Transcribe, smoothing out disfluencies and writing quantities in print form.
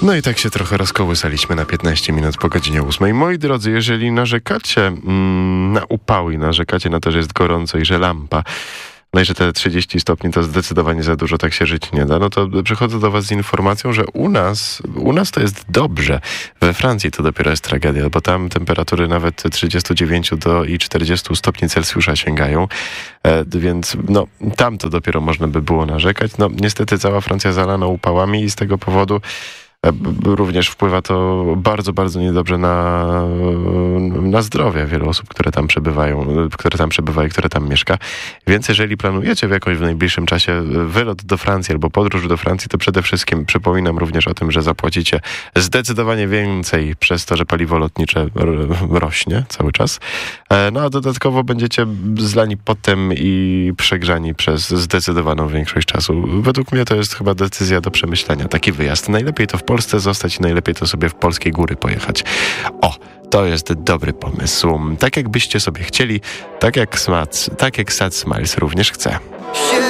No i tak się trochę rozkołysaliśmy na 15 minut po godzinie 8. Moi drodzy, jeżeli narzekacie na upały i narzekacie na to, że jest gorąco i że lampa, no i że te 30 stopni to zdecydowanie za dużo, tak się żyć nie da, no to przychodzę do was z informacją, że u nas to jest dobrze. We Francji to dopiero jest tragedia, bo tam temperatury nawet 39 i 40 stopni Celsjusza sięgają, więc no tam to dopiero można by było narzekać. No niestety cała Francja zalana upałami i z tego powodu również wpływa to bardzo, bardzo niedobrze na zdrowie wielu osób, które tam przebywa i które tam mieszka. Więc jeżeli planujecie w najbliższym czasie wylot do Francji albo podróż do Francji, to przede wszystkim przypominam również o tym, że zapłacicie zdecydowanie więcej przez to, że paliwo lotnicze rośnie cały czas. No a dodatkowo będziecie zlani potem i przegrzani przez zdecydowaną większość czasu. Według mnie to jest chyba decyzja do przemyślenia. Taki wyjazd. Najlepiej to w Polsce zostać i najlepiej to sobie w polskie góry pojechać. O, to jest dobry pomysł. Tak jakbyście sobie chcieli, tak jak Sad Smiles również chce.